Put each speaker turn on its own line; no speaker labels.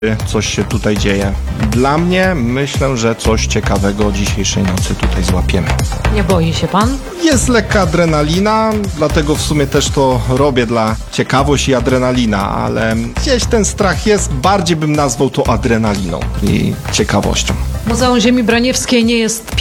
coś się tutaj dzieje. Dla mnie myślę, że coś ciekawego dzisiejszej nocy tutaj złapiemy.
Nie boi się pan?
Jest lekka adrenalina, dlatego w sumie też to robię dla ciekawości i adrenalina, ale gdzieś ten strach jest, bardziej bym nazwał to adrenaliną i ciekawością.
Muzeum Ziemi Braniewskiej nie jest